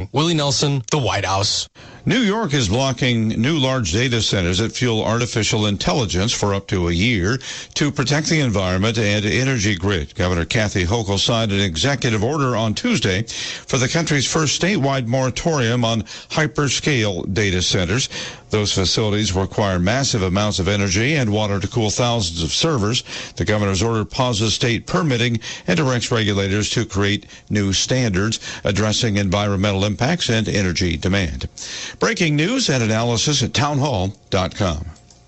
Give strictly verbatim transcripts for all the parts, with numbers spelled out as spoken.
Willie Nelson, the White House. New York is blocking new large data centers that fuel artificial intelligence for up to a year to protect the environment and energy grid. Governor Kathy Hochul signed an executive order on Tuesday for the country's first statewide moratorium on hyperscale data centers. Those facilities require massive amounts of energy and water to cool thousands of servers. The governor's order pauses state permitting and directs regulators to create new standards addressing environmental impacts and energy demand. Breaking news and analysis at townhall dot com.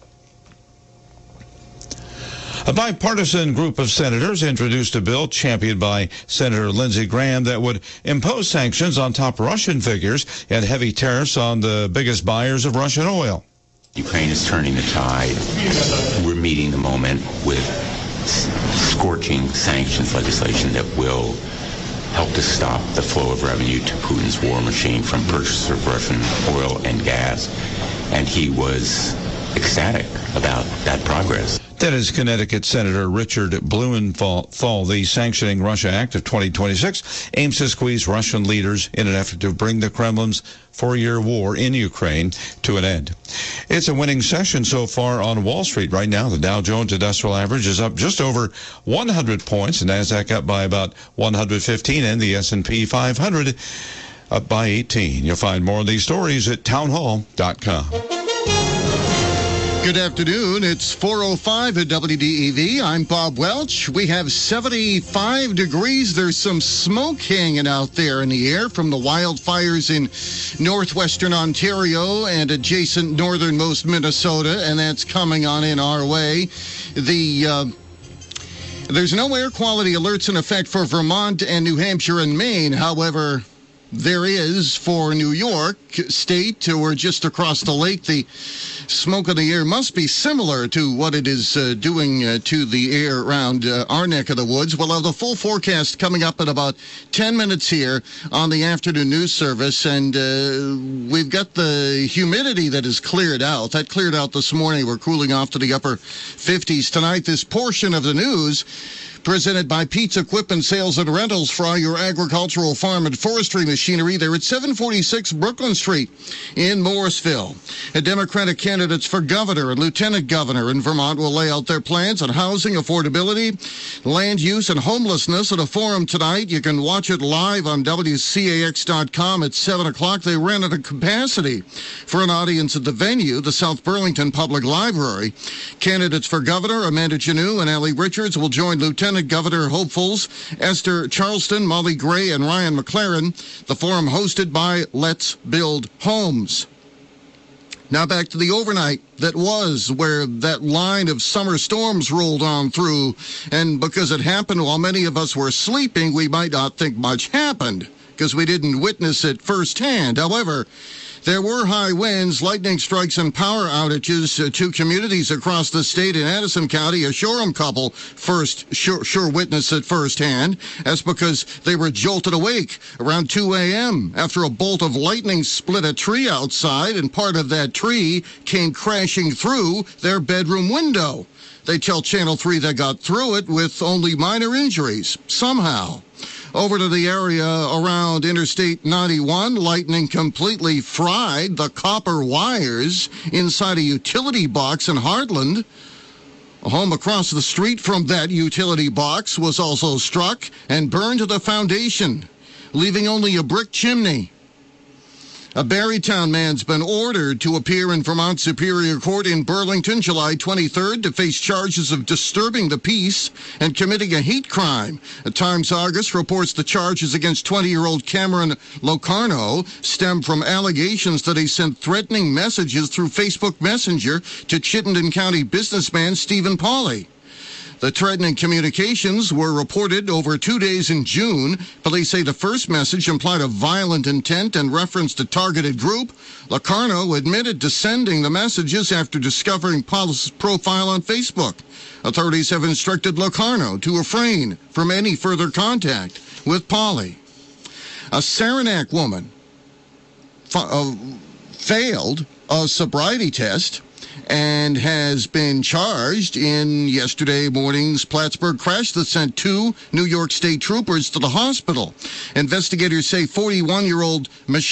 A bipartisan group of senators introduced a bill championed by Senator Lindsey Graham that would impose sanctions on top Russian figures and heavy tariffs on the biggest buyers of Russian oil. Ukraine is turning the tide. We're meeting the moment with scorching sanctions legislation that will help to stop the flow of revenue to Putin's war machine from purchase of Russian oil and gas. And he was ecstatic about that progress. That is Connecticut Senator Richard Blumenthal. The Sanctioning Russia Act of twenty twenty-six aims to squeeze Russian leaders in an effort to bring the Kremlin's four-year war in Ukraine to an end. It's a winning session so far on Wall Street right now. The Dow Jones Industrial Average is up just over one hundred points, the NASDAQ up by about one hundred fifteen, and the S and P five hundred up by eighteen. You'll find more of these stories at townhall dot com. Good afternoon. It's four oh five at W D E V. I'm Bob Welch. We have seventy-five degrees. There's some smoke hanging out there in the air from the wildfires in northwestern Ontario and adjacent northernmost Minnesota, and that's coming on in our way. The uh, there's no air quality alerts in effect for Vermont and New Hampshire and Maine. However, there is for New York State, or just across the lake. The smoke in the air must be similar to what it is uh, doing uh, to the air around uh, our neck of the woods. We'll have the full forecast coming up in about ten minutes here on the afternoon news service, and uh, we've got the humidity that is cleared out. That cleared out this morning. We're cooling off to the upper fifties tonight. This portion of the news presented by Pete's Equipment Sales and Rentals for all your agricultural, farm, and forestry machinery. They're at seven forty-six Brooklyn Street in Morrisville. And Democratic candidates for governor and lieutenant governor in Vermont will lay out their plans on housing, affordability, land use, and homelessness at a forum tonight. You can watch it live on W C A X dot com at seven o'clock. They ran out of capacity for an audience at the venue, the South Burlington Public Library. Candidates for governor, Amanda Janoo and Allie Richards, will join Lieutenant Governor hopefuls Esther Charleston, Molly Gray, and Ryan McLaren. The forum hosted by Let's Build Homes. Now back to the overnight that was, where that line of summer storms rolled on through. And because it happened while many of us were sleeping, we might not think much happened because we didn't witness it firsthand. However, there were high winds, lightning strikes, and power outages uh, to communities across the state. In Addison County, a Shoreham couple first sure, sure witnessed it firsthand. That's because they were jolted awake around two a.m. after a bolt of lightning split a tree outside, and part of that tree came crashing through their bedroom window. They tell Channel three they got through it with only minor injuries, somehow. Over to the area around Interstate ninety-one, lightning completely fried the copper wires inside a utility box in Heartland. A home across the street from that utility box was also struck and burned to the foundation, leaving only a brick chimney. A Barrytown man's been ordered to appear in Vermont Superior Court in Burlington July twenty-third to face charges of disturbing the peace and committing a hate crime. The Times-Argus reports the charges against twenty-year-old Cameron Locarno stem from allegations that he sent threatening messages through Facebook Messenger to Chittenden County businessman Stephen Pauly. The threatening communications were reported over two days in June. Police say the first message implied a violent intent and referenced a targeted group. Locarno admitted to sending the messages after discovering Pauly's profile on Facebook. Authorities have instructed Locarno to refrain from any further contact with Pauly. A Saranac woman fa- uh, failed a sobriety test and has been charged in yesterday morning's Plattsburgh crash that sent two New York State troopers to the hospital. Investigators say forty-one-year-old Michelle